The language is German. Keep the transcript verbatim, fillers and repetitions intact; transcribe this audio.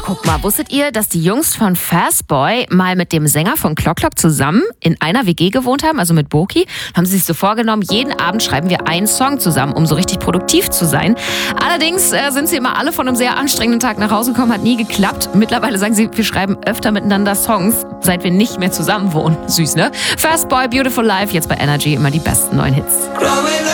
guck mal, wusstet ihr, dass die Jungs von Fastboy mal mit dem Sänger von Clock Clock zusammen in einer W G gewohnt haben, also mit Boki? Haben sie sich so vorgenommen, jeden Abend schreiben wir einen Song zusammen, um so richtig produktiv zu sein. Allerdings äh, sind sie immer alle von einem sehr anstrengenden Tag nach Hause gekommen, hat nie geklappt. Mittlerweile sagen sie, wir schreiben öfter miteinander Songs, seit wir nicht mehr zusammen wohnen. Süß, ne? Fastboy, Beautiful Life, jetzt bei Energy immer die besten neuen Hits.